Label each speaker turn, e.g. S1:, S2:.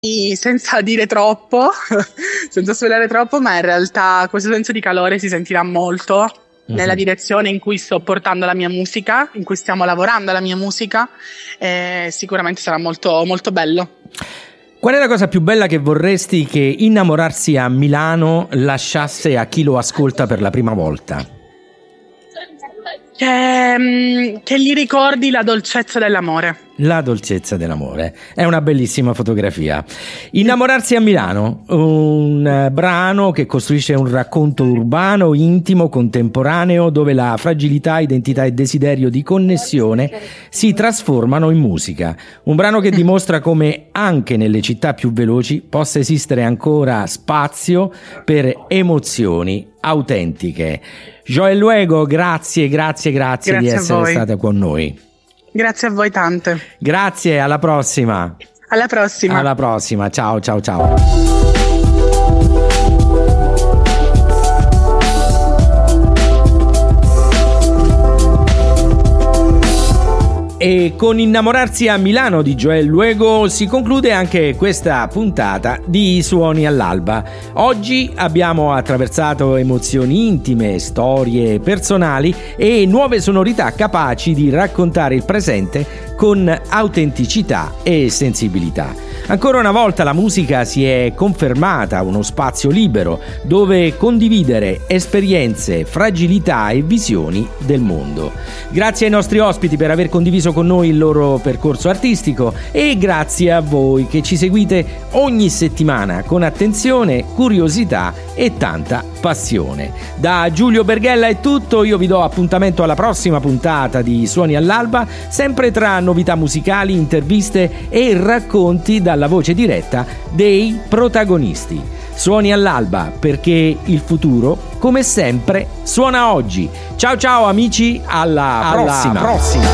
S1: senza dire troppo, senza svelare troppo, ma in realtà questo senso di calore si sentirà molto nella direzione in cui sto portando la mia musica, in cui stiamo lavorando alla mia musica, e sicuramente sarà molto, molto bello.
S2: Qual è la cosa più bella che vorresti che Innamorarsi a Milano lasciasse a chi lo ascolta per la prima volta?
S1: Che gli ricordi la dolcezza dell'amore.
S2: La dolcezza dell'amore. È una bellissima fotografia. Innamorarsi a Milano, un brano che costruisce un racconto urbano, intimo, contemporaneo, dove la fragilità, identità e desiderio di connessione si trasformano in musica. Un brano che dimostra come anche nelle città più veloci possa esistere ancora spazio per emozioni autentiche. Joël Luego, grazie di essere stata con noi.
S1: Grazie a voi tante.
S2: Grazie, alla prossima.
S1: Alla prossima.
S2: Ciao. E con Innamorarsi a Milano di Joël Luego si conclude anche questa puntata di Suoni all'Alba. Oggi abbiamo attraversato emozioni intime, storie personali e nuove sonorità capaci di raccontare il presente con autenticità e sensibilità. Ancora una volta la musica si è confermata uno spazio libero dove condividere esperienze, fragilità e visioni del mondo. Grazie ai nostri ospiti per aver condiviso con noi il loro percorso artistico e grazie a voi che ci seguite ogni settimana con attenzione, curiosità e tanta passione. Da Giulio Berghella è tutto, io vi do appuntamento alla prossima puntata di Suoni all'Alba, sempre tra novità musicali, interviste e racconti dalla voce diretta dei protagonisti. Suoni all'Alba, perché il futuro, come sempre, suona oggi. Ciao amici, alla prossima.